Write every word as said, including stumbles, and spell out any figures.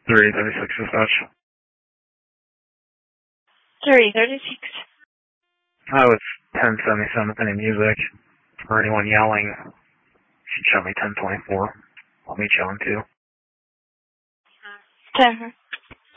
three thirty-six dispatch. three thirty-six. Oh, it's ten seventy-seven. Any music or anyone yelling, should show me ten twenty-four. I'll meet you on two. ten.